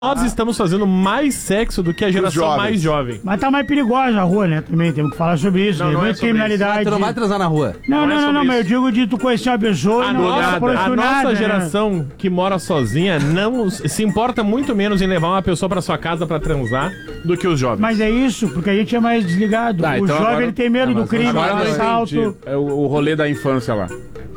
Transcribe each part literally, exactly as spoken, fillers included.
Nós estamos fazendo mais sexo do que a geração mais jovem. Mas tá mais perigosa a rua, né? Também temos que falar sobre isso. Não, né? não é criminalidade. Tu não vai transar na rua. Não, não, Não é não, não, sobre mas eu isso. digo de tu conhecer uma pessoa A e não nossa, por a nossa nada, né? geração que mora sozinha não se importa muito menos em levar uma pessoa pra sua casa pra transar do que os jovens. Mas é isso, porque a gente é mais desligado. Tá, o então jovem agora- ele tem medo Ah, do mas crime, do agora eu assalto. entendi. É o, o rolê da infância lá.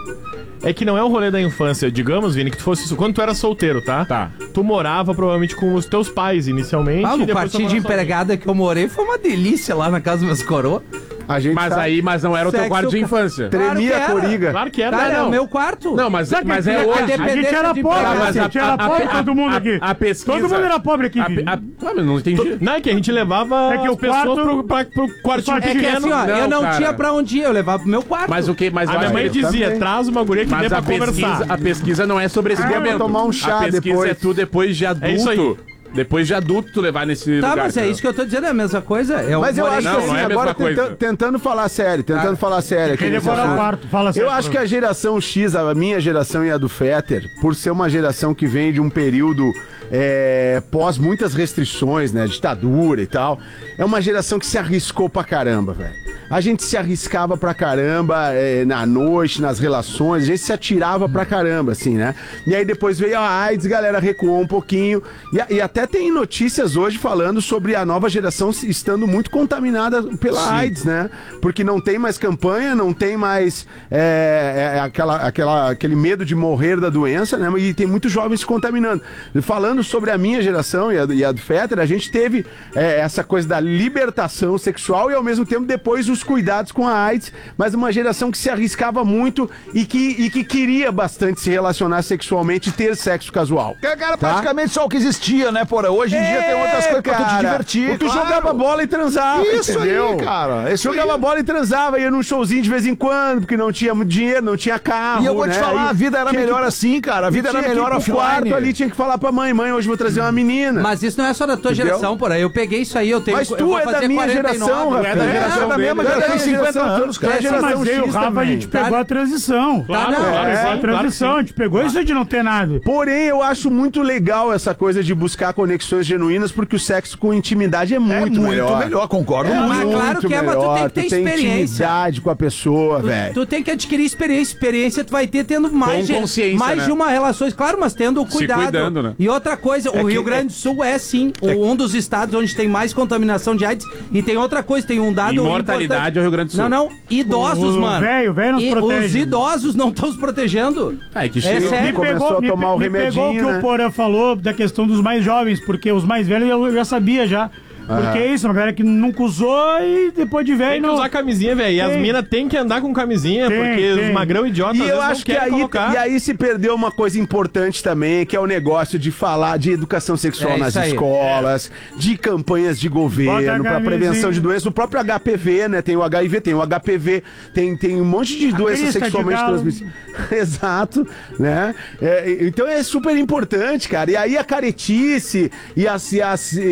É que não é o rolê da infância. Digamos, Vini, que tu fosse... Quando tu era solteiro, tá? Tá. Tu morava provavelmente com os teus pais inicialmente. Ah, e no depois tu quartinho de morava sozinho. empregada que eu morei foi uma delícia lá na casa dos meus coroas. A gente Mas tá... aí, mas não era o teu Sexo, quarto de ca- infância. Claro Tremia que a era. coriga. Claro que era. Cara, não, é não. o meu quarto. Não, mas, Sabe mas que é a hoje. gente era Dependência de pobre, praia, a mas gente a- era a- pobre, a- todo mundo a- aqui. a pesquisa- Todo mundo era pobre aqui, A, Vini. a, ah, mas não entendi. Não, é que a gente levava É que o as pessoas quarto- pro, pra, pro quartinho É É que pequeno. assim, ó, Não, eu não cara. tinha pra onde ir, eu levava pro meu quarto. Mas o que? Mas A eu minha acho mãe que- dizia, também. traz uma guria que dê Mas pra a pesquisa, conversar. a pesquisa não é sobre esse Ah, momento. tomar um chá a pesquisa depois. é tu depois de adulto. É isso aí. Depois de adulto tu levar nesse Tá, lugar. mas é entendeu? isso que eu tô dizendo, é a mesma coisa. Eu Mas eu morei- acho Não, que assim, não é a mesma agora coisa. tenta- tentando falar sério, tentando falar sério. aqui Ele nesse agora é o assunto. quarto, fala assim. Eu acho que a geração X, a minha geração e a do Fetter, por ser uma geração que vem de um período é, pós muitas restrições, né, ditadura e tal, é uma geração que se arriscou pra caramba, velho. A gente se arriscava pra caramba é, na noite, nas relações, a gente se atirava pra caramba, assim, né? E aí depois veio a AIDS, galera recuou um pouquinho, e, a- e até tem notícias hoje falando sobre a nova geração se- estando muito contaminada pela AIDS, né? Porque não tem mais campanha, não tem mais é, é, aquela, aquela, aquele medo de morrer da doença, né? E tem muitos jovens se contaminando. E falando sobre a minha geração e a, do- e a do Fetter, a gente teve é, essa coisa da libertação sexual e ao mesmo tempo depois os cuidados com a AIDS, mas uma geração que se arriscava muito e que, e que queria bastante se relacionar sexualmente e ter sexo casual. Que era Tá? praticamente só o que existia, né, porra? Hoje em dia tem outras coisas pra tu te cara. divertir. Tu claro. jogava bola e transava, Isso entendeu? aí, cara. Isso Jogava aí. bola e transava, ia num showzinho de vez em quando, porque não tinha muito dinheiro, não tinha carro, E eu vou te né? falar, E a vida era tinha melhor que- assim, cara. A vida e era tinha que ir melhor pro offline. quarto ali, tinha que falar pra mãe, mãe, hoje vou trazer uma menina. Mas isso não é só da tua Entendeu? geração, porra. Eu peguei isso aí, eu tenho. Mas eu tu vou é da fazer minha quarenta e nove. geração, Tu é Rafael. da É, geração da da mesma dele. geração, Tem cinquenta geração, anos, cara. é a Sim, geração mas eu e o X Rafa, a também. gente pegou a transição. Claro, Tá, não, claro, É, sim, a claro que transição, sim. a gente pegou isso de não ter nada. Porém, eu acho muito legal essa coisa de buscar conexões genuínas, porque o sexo com intimidade é É muito, muito melhor. melhor, concordo É Mas muito. claro que é, mas tu tem que ter tu tem experiência. intimidade com a pessoa, velho. Tu tem que adquirir experiência. Experiência tu vai ter tendo mais, Com de, consciência, mais né? de uma relação. Claro, mas tendo cuidado. cuidando, né? E outra coisa, o Rio Grande do Sul é sim o- um dos estados onde tem mais contaminação de AIDS. E tem outra coisa, tem um dado Imortalidade importante. é o Rio Grande do Sul. Não, não. Idosos, O- o mano. velho, o velho nos E protege. Os idosos não estão se protegendo. É que É chega. sério. Me Começou pegou, a me, tomar pe- o me pegou o remedinho, que né? o Porã falou da questão dos mais jovens, porque os mais velhos eu já sabia já. Porque é isso, uma galera que nunca usou e depois de velho Tem que não... usar camisinha, velho. E as Tem. minas tem que andar com camisinha, Tem, porque tem. os magrão idiotas E às eu vezes acho não que querem aí, colocar. e aí se perdeu uma coisa importante também, que é o negócio de falar de educação sexual É nas isso aí. escolas, de campanhas de Bota a governo para camisinha. prevenção de doenças, o próprio H P V, né? Tem o H I V, tem o H P V, tem, tem um monte de doenças crista de sexualmente galo. transmissíveis. Exato, né? É, então é super importante, cara. E aí a caretice e as, e as, e,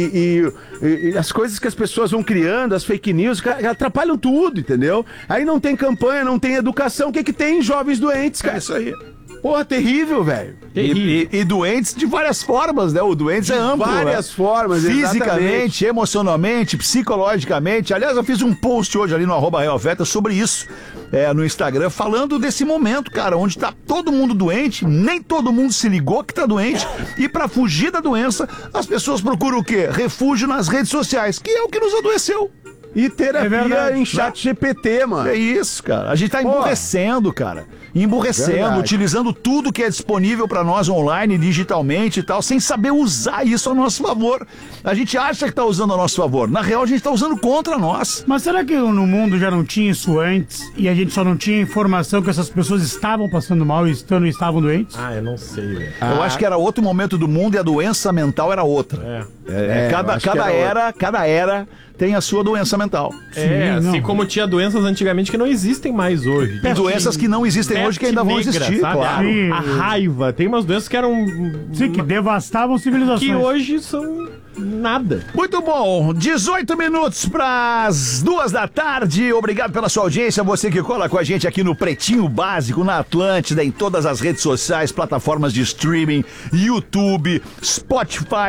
e- e- e as coisas que as pessoas vão criando, as fake news, cara, atrapalham tudo, entendeu? Aí não tem campanha, não tem educação. O que que tem? Jovens doentes, cara. É isso aí. Porra, terrível, velho. E, e- e doentes de várias formas, né? O doentes é amplo. Várias né? formas, exatamente. Fisicamente, emocionalmente, psicologicamente. Aliás, eu fiz um post hoje ali no arroba Real Feta sobre isso, é, no Instagram, falando desse momento, cara, onde tá todo mundo doente, nem todo mundo se ligou que tá doente, e pra fugir da doença, as pessoas procuram o quê? Refúgio nas redes sociais, que é o que nos adoeceu. E terapia verdade. em chat G P T, mano. É isso, cara. A gente tá emburrecendo, cara. Emburrecendo, Verdade. utilizando tudo que é disponível pra nós online, digitalmente e tal, sem saber usar isso a nosso favor. A gente acha que tá usando a nosso favor. Na real, a gente tá usando contra nós. Mas será que no mundo já não tinha isso antes e a gente só não tinha informação que essas pessoas estavam passando mal e estando, estavam doentes? Ah, eu não sei, velho. Eu acho que era outro momento do mundo e a doença mental era outra. É. É, É, eu cada acho que cada era era, cada era tem a sua doença mental. É, Sim, assim não. como tinha doenças antigamente que não existem mais hoje. E doenças que não existem hoje que ainda vão Peste negra, existir, sabe? claro. Sim. A, a raiva. Tem umas doenças que eram... Sim, que devastavam civilizações. que hoje são nada. Muito bom, dezoito minutos para as duas da tarde. Obrigado pela sua audiência. Você que cola com a gente aqui no Pretinho Básico, na Atlântida, em todas as redes sociais, plataformas de streaming, YouTube, Spotify.